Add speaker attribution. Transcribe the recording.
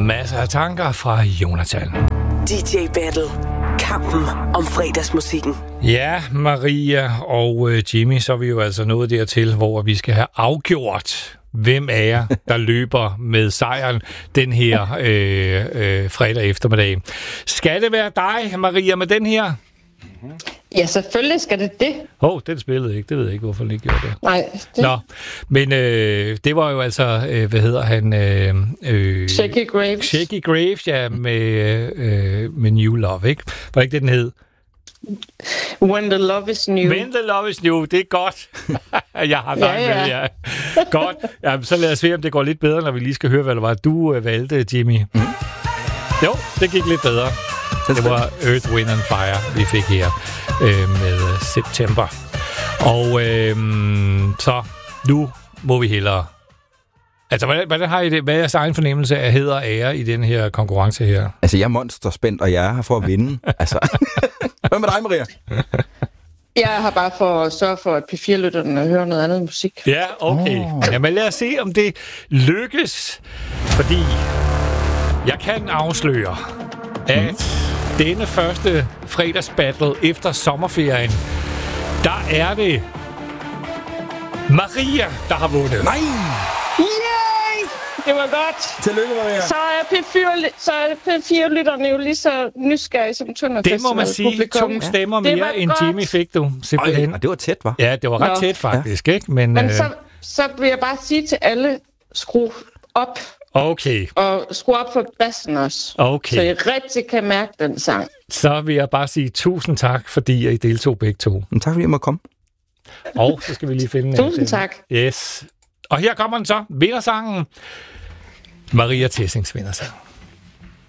Speaker 1: Masser af tanker fra Jonathan.
Speaker 2: DJ Battle. Kampen om fredagsmusikken.
Speaker 1: Ja, Maria og Jimmy, så er vi jo altså nået dertil, hvor vi skal have afgjort, hvem af jer, der løber med sejren den her fredag eftermiddag. Skal det være dig, Maria, med den her?
Speaker 3: Ja, selvfølgelig skal det.
Speaker 1: Den spillede ikke. Det ved jeg ikke, hvorfor den ikke gjorde det.
Speaker 3: Nej.
Speaker 1: Nå, men det var jo altså, hvad hedder han?
Speaker 3: Shaggy Graves.
Speaker 1: Shaggy Graves, ja, med New Love, ikke? Var ikke det, den hed?
Speaker 3: When the Love is New.
Speaker 1: When the Love is New, det er godt. Jeg har gang med, ja. Godt. Jamen, så lad os se, om det går lidt bedre, når vi lige skal høre, hvad det var, du valgte, Jimmy. Jo, det gik lidt bedre. Det var Earth, Wind and Fire, vi fik her med September. Og så nu må vi hellere... Altså, hvordan har I det? Hvad er jeres egen fornemmelse af heder og ære i den her konkurrence her?
Speaker 4: Altså, jeg er monsterspændt, og jeg er her for at vinde. Altså. Hvad med dig, Maria?
Speaker 3: Jeg har bare for at sørge for, at P4-lytterne hører noget andet musik.
Speaker 1: Ja, okay. Jamen lad os se, om det lykkes. Fordi jeg kan afsløre, at denne første fredagsbattle efter sommerferien, der er det Maria, der har vundet.
Speaker 4: Nej!
Speaker 3: Yay! Det var godt.
Speaker 4: Tillykke, Maria.
Speaker 3: Så er P4-lytterne jo lige så nysgerrige som Tønder Festival.
Speaker 1: Det må man sige.
Speaker 3: Publikum.
Speaker 1: 2 stemmer mere end Jimmy fik du. Simpelthen.
Speaker 4: Og det var tæt, hva'?
Speaker 1: Ja, det var ret tæt faktisk, ikke? Men
Speaker 3: så vil jeg bare sige til alle, skru op.
Speaker 1: Okay.
Speaker 3: Og skru op for bassen også.
Speaker 1: Okay.
Speaker 3: Så I rigtig kan mærke den sang.
Speaker 1: Så vil jeg bare sige tusind tak, fordi I deltog begge to.
Speaker 4: Men tak fordi jeg måtte komme.
Speaker 1: Og så skal vi lige finde...
Speaker 3: Tusind tak.
Speaker 1: Yes. Og her kommer den så. Vindersangen. Maria Tessings vindersang.